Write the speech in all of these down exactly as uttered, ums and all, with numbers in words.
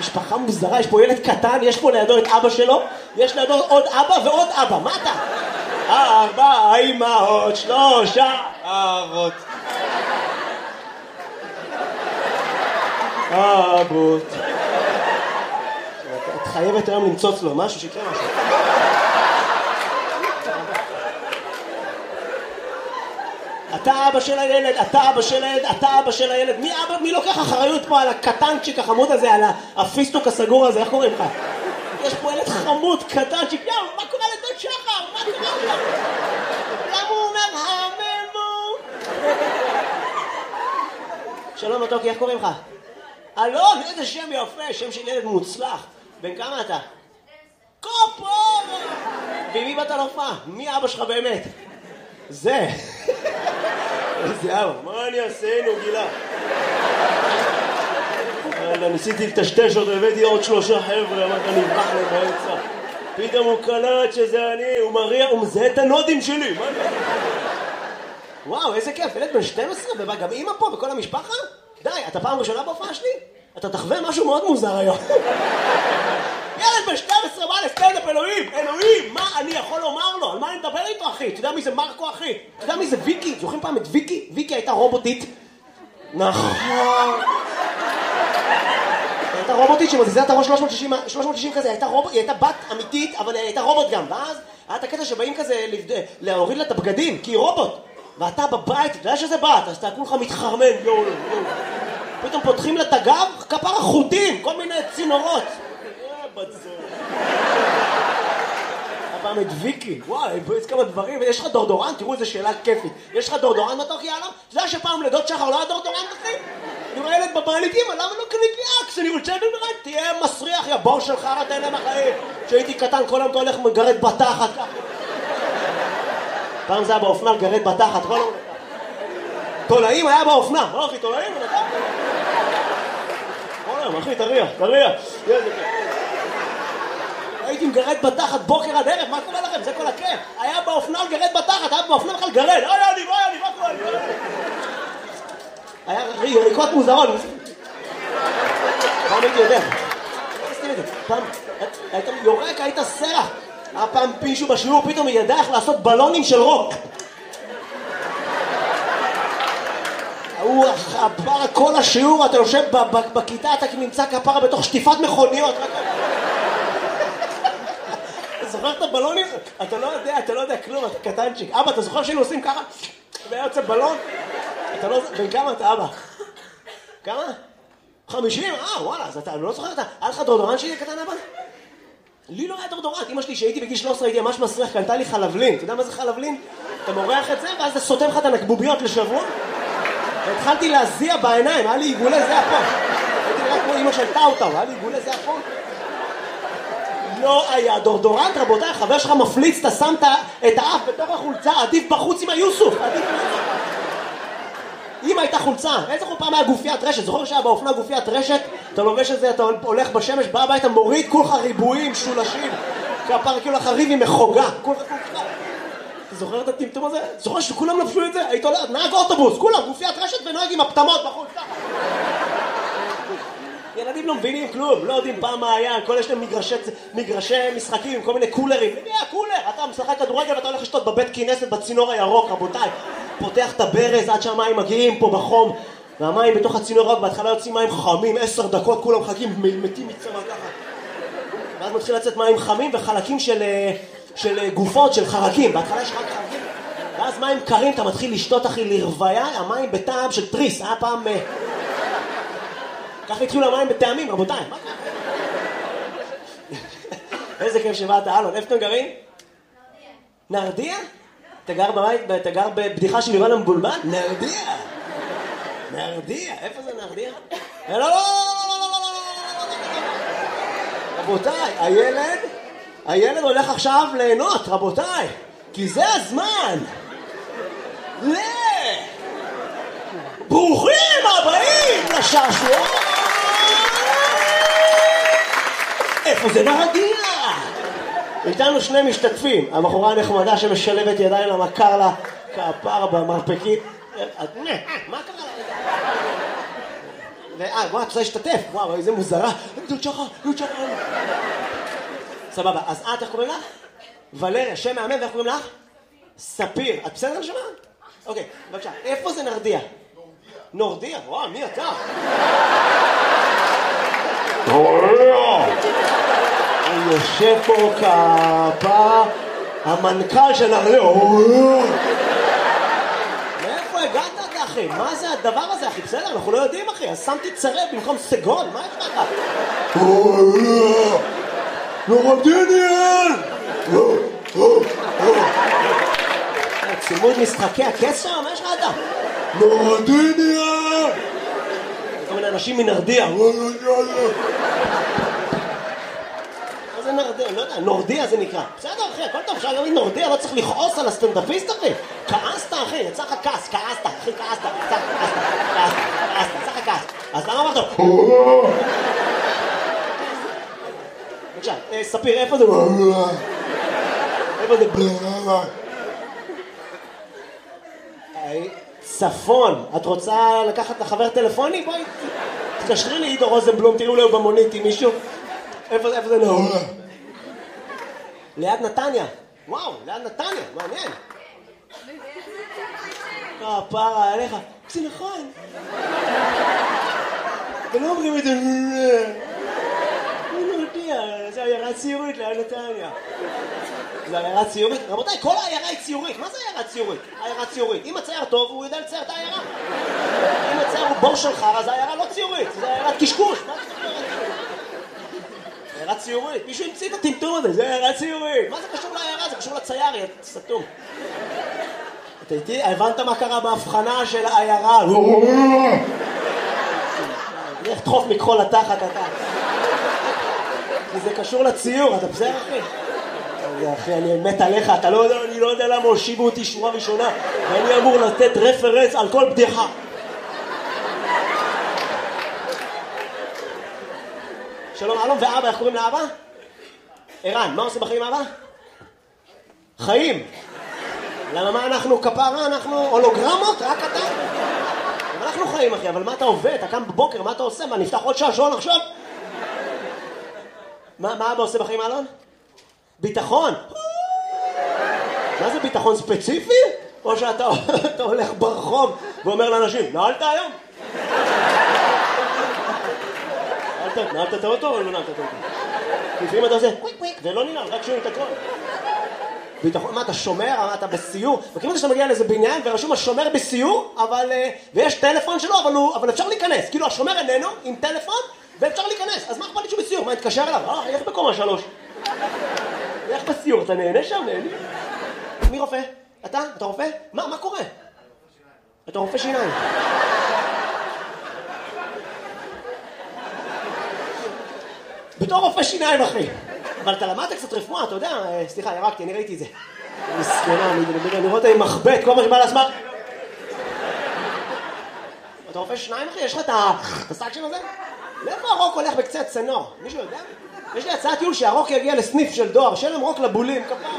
משפחה מוזרה, יש פה ילד קטן, יש פה לידו את אבא שלו, יש לידו עוד אבא ועוד אבא, מה אתה? ארבע אמהות, שלושה אבות. אבות. את חייבת היום למצוץ לו משהו, שיקרה משהו. אתה אבא של הילד, אתה אבא של הילד, אתה אבא של הילד. מי אבא, מי לוקח אחריות פה על הקטנצ'יק החמוד הזה, על הפיסטוק הסגור הזה, איך קוראים לך? יש פה ילד חמוד, קטנצ'יק, יאו, מה קורה לדוד שחר? מה קורה לך? למה הוא אומר, הממו? שלום מתוקי, איך קוראים לך? אלון, איזה שם יפה, שם של ילד מוצלח. בן כמה אתה? קופור! ומי באת להופעה? מי אבא שלך באמת? זה. איזה אבא, מה אני אעשה, נו גילה? ניסיתי לטשטש אותו, הבאתי עוד שלושה חבר'ה, אמרת נברח להם באמצע. פתאום הוא קלט שזה אני, הוא מריע, הוא מזהה את הנודים שלי. וואו, איזה כיף, ילד בן שתים עשרה, ובא גם אמא פה וכל המשפחה? די, אתה פעם ראשונה בהופעה שלי? אתה תחווה משהו מאוד מוזר היום. ילד בן שתים עשרה בא לסטנדאפ, אלוהים, אלוהים, מה אני יכול לומר לו? על מה אני מדבר איתו, אחי? אתה יודע מי זה מרקו, אחי? אתה יודע מי זה ויקי? זוכרים פעם את ויקי? ויקי הייתה רובוטית. נכון. הייתה רובוטית שמזיזה את הראש שלוש מאות שישים כזה, הייתה רובוט, היא הייתה בת אמיתית, אבל היא הייתה רובוט גם. ואז היה את הקטע שבאים כזה להוריד לה את הבגדים, כי היא רובוט. ואתה בבית, אתה יודע שזה בת, אז אתה כולך מתחרמן, יואו, יואו. פתאום פותחים לה את הגב, כפר החוטים, כל מיני צינורות. הפעם את ויקי, וואי, בואי כמה דברים, יש לך דורדורן, תראו איזה שאלה כיפית. יש לך דורדורן מתוק יאללה? אתה יודע שפעם לדוד שחר לא היה דורדורן אחי? אני רואה ילד בבעלית, אמא, למה לא קנית לי אקס? אני רוצה במרד, תהיה מסריח, יא בור שלך, אתה אלה מחיים. כשהייתי קטן, כל היום אתה הולך מגרד בתחת ככה. פעם זה היה באופנה, גרד בתחת, כל היום. תולעים היה באופנה, לא אחי, תולעים? כל היום, אחי, תריח, תריח. הייתי מגרד בתחת בוקר עד ערב, מה קורה לכם? זה כל הכיף. היה באופנה גרד בתחת, היה באופנה בכלל גרד. אוי, אני, אוי, אני, מה קורה? היה יריקות מוזרות. פעם הייתי יודע. פעם, היית יורק, היית סרח. היה פעם פישו בשיעור, פתאום היא ידעה איך לעשות בלונים של רוק. הוא חפרה כל השיעור, אתה יושב בכיתה, אתה נמצא כפרה בתוך שטיפת מכוניות. זוכר את הבלונים? אתה לא יודע, אתה לא יודע כלום, אתה קטנצ'יק. אבא, אתה זוכר שהיינו עושים ככה? והיה יוצא בלון? אתה לא... בן כמה אתה, אבא? כמה? חמישים? אה, וואלה, אז אתה לא זוכר, אתה... היה לך דורדורן שלי קטן, אבא? לי לא היה דורדורן. אמא שלי, שהייתי בגיל שלוש עשרה, הייתי ממש מסריח, קנתה לי חלבלין. אתה יודע מה זה חלבלין? אתה מורח את זה, ואז אתה סותם לך את הנקבוביות לשבוע. והתחלתי להזיע בעיניים, היה לי עיגולי זיע פה. הייתי נראה כמו אמא של טאוטאו, היה לי עיגולי זיע פה. לא היה דורדורנט, רבותיי, חבר שלך מפליץ, אתה שמת את האף בתוך החולצה, עדיף בחוץ עם היוסוף, עדיף בחוץ. אם הייתה חולצה, איזה פעם היה גופיית רשת, זוכר שהיה באופנה גופיית רשת, אתה לובש את זה, אתה הולך בשמש, בא הביתה, מוריד, כולך ריבועים, שולשים, כפר כאילו לך ריב עם מחוגה, כולך כולך. אתה זוכר את הטמטום הזה? זוכר שכולם לבשו את זה? היית עולה, נהג אוטובוס, כולם, גופיית רשת ונוהג עם הפטמות בחוץ, ככה. ילדים לא מבינים כלום, לא יודעים פעם מה היה, כל יש להם מגרשי, מגרשי משחקים עם כל מיני קולרים. מי הקולר? אתה משחק כדורגל ואתה הולך לשתות בבית כנסת בצינור הירוק, רבותיי. פותח את הברז עד שהמים מגיעים פה בחום, והמים בתוך הצינור הירוק, בהתחלה יוצאים מים חמים, עשר דקות, כולם מחכים, מתים מצמא ככה. ואז מתחיל לצאת מים חמים וחלקים של, של גופות, של חרקים. בהתחלה יש רק חרקים, ואז מים קרים, אתה מתחיל לשתות אחי לרוויה, המים בטעם של טריס, היה פעם... ככה התחילו המים בטעמים, רבותיי. מה קרה? איזה כיף שבאת, אלון. איפה אתם גרים? נרדיה. נרדיה? אתה גר בבית, אתה גר בבדיחה של יובל המבולבל? נרדיה. נרדיה. איפה זה נרדיה? לא, לא, לא, לא, לא, לא, לא. רבותיי, הילד, הילד הולך עכשיו ליהנות, רבותיי. כי זה הזמן. ל... ברוכים הבאים לשעשוע. איפה זה נרדיה? איתנו שני משתתפים, הבחורה הנחמדה שמשלבת ידיים למכר לה כפר במרפקית. מה קרה לה? אה, וואו, את רוצה להשתתף? וואו, איזה מוזרה. דוד שחר, דוד שחר. סבבה, אז את, איך קוראים לך? ולריה, שם מאמן, ואיך קוראים לך? ספיר. את בסדר נשמה? אוקיי, בבקשה. איפה זה נרדיה? נורדיה. וואו, מי אתה? אני יושב פה כפה, המנכ"ל של נרדיה. מאיפה הגעת אתה, אחי? מה זה הדבר הזה, אחי? בסדר, אנחנו לא יודעים, אחי. אז שמתי צרב במקום סגול, מה יש לך? נורדיניאל! צימוד משחקי הכס שם, מה יש לך אתה? נורדיניאל! כל מיני אנשים מנרדיה. מה זה נרדיה? לא יודע, נורדיה זה נקרא. בסדר, אחי, הכל טוב, אפשר להגיד נורדיה, לא צריך לכעוס על הסטנדאפיסט, אחי. כעסת, אחי, יצא לך כעס, כעסת, אחי, כעסת, יצא לך כעסת, כעסת, יצא לך כעס. אז למה אמרת? בבקשה, ספיר, איפה זה? איפה זה? צפון, את רוצה לקחת לחבר טלפוני? בואי, תקשרי לי עידו רוזנבלום, תראו לו במונית עם מישהו. איפה זה נאום? ליד נתניה. וואו, ליד נתניה, מעניין. אה, פרה, עליך. זה נכון. ולא אומרים את זה. אני לא יודע, זה עיירה ציורית ליד נתניה. זה עיירה ציורית? רבותיי, כל העיירה היא ציורית. מה זה עיירה ציורית? עיירה ציורית. אם הצייר טוב, הוא יודע לצייר את העיירה. אם הצייר הוא בור של חרא, זה עיירה לא ציורית. זה עיירת קשקוש. מה זה עיירה ציורית? עיירה ציורית. מישהו המציא את הטמטום הזה, זה עיירה ציורית. מה זה קשור לעיירה? זה קשור לצייר, יא סתום. אתה איתי? הבנת מה קרה בהבחנה של העיירה? איך תחוף מכחול לתחת אתה? כי זה קשור לציור, אתה בסדר אחי? אחי, אני מת עליך, אתה לא יודע, אני לא יודע למה הושיבו אותי שורה ראשונה ואני אמור לתת רפרנס על כל בדיחה. שלום, אלון ואבא, איך קוראים לאבא? ערן, מה עושה בחיים אבא? חיים. למה מה אנחנו כפרה, אנחנו הולוגרמות, רק אתה? אנחנו חיים אחי, אבל מה אתה עובד? אתה קם בבוקר, מה אתה עושה? מה, נפתח עוד שעשון עכשיו? מה, מה אבא עושה בחיים אלון? ביטחון. מה זה ביטחון ספציפי? או שאתה אתה הולך ברחוב ואומר לאנשים, נעלת היום? נעלת, נעלת את האוטו או לא נעלת את האוטו? לפעמים אתה עושה קוויק קוויק ולא ננעל, רק שומעים את הכל. ביטחון, מה אתה שומר? מה אתה בסיור? וכאילו שאתה מגיע לאיזה בניין ורשום השומר בסיור, אבל, ויש טלפון שלו, אבל, הוא, אבל אפשר להיכנס. כאילו השומר איננו עם טלפון ואפשר להיכנס. אז מה אכפת לי שהוא בסיור? מה, נתקשר אליו? אה, איך בקומה שלוש? איך בסיור? אתה נהנה שם? נהנה? מי רופא? אתה? אתה רופא? מה? מה קורה? אתה רופא שיניים. בתור רופא שיניים, אחי. אבל אתה למדת קצת רפואה, אתה יודע? סליחה, ירקתי, אני ראיתי את זה. מסכנה, אני רואה אותה עם מחבט, כל מה שבא לעצמה. אתה רופא שיניים, אחי? יש לך את הסאקשן הזה? לאיפה הרוק הולך בקצה הצנור? מישהו יודע? יש לי הצעת טיול שהרוק יגיע לסניף של דואר, שלם רוק לבולים, כפר.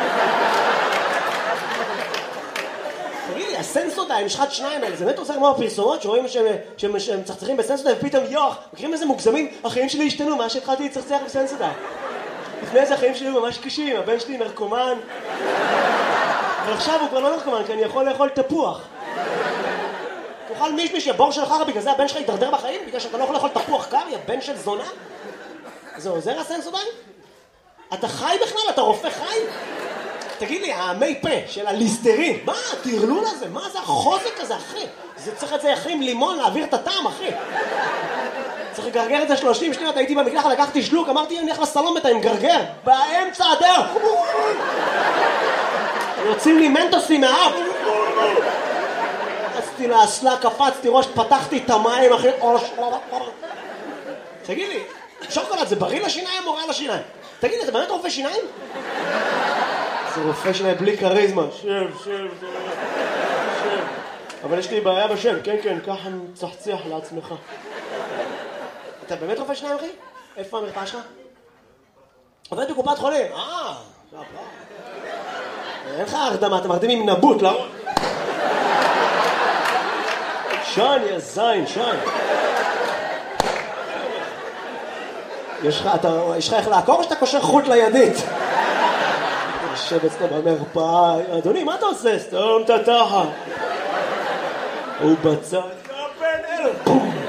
תגיד לי, הסנסודיים, משחת שניים האלה, זה באמת עושה כמו הפרסומות שרואים שהם מצחצחים בסנסודיים ופתאום יוח, מכירים איזה מוגזמים? החיים שלי השתנו, מה שהתחלתי לצחצח בסנסודיים. לפני זה החיים שלי ממש קשים, הבן שלי נרקומן. אבל עכשיו הוא כבר לא נרקומן, כי אני יכול לאכול תפוח. תאכל מישמיש, יא בור של חרא, בגלל זה הבן שלך יתדרדר בחיים? בגלל שאתה לא יכול לאכול תפוח קר, יא בן של זונה? זה עוזר הסנסודיים? אתה חי בכלל? אתה רופא חי? תגיד לי, המי פה של הליסטרין, מה התרלול הזה? מה זה החוזק הזה, אחי? זה צריך את זה אחי עם לימון להעביר את הטעם, אחי. צריך לגרגר את זה שלושים שניות, הייתי במקלחת, לקחתי שלוק, אמרתי, אני הולך לסלון ואתה עם גרגר, באמצע הדרך. יוצאים לי מנטוסים מהאף. קפצתי לאסלה, קפצתי ראש, פתחתי את המים, אחי. תגיד לי, שוקולד זה בריא לשיניים או רע לשיניים? תגיד לי, אתה באמת רופא שיניים? זה רופא שיניים בלי קריזמה. שב, שב, שב. אבל יש לי בעיה בשם, כן, כן, ככה מצחצח לעצמך. אתה באמת רופא שיניים, אחי? איפה המרפאה שלך? עובד בקופת חולים. אה, אין לך הרדמה, אתה מרדים עם נבוט, לא? שן, יא זין, שן. יש לך, אתה, יש לך איך לעקור או שאתה קושר חוט לידית? יושב אצלו במרפאה, אדוני, מה אתה עושה? סתום את התחת. הוא בצד, בן אלף, בום.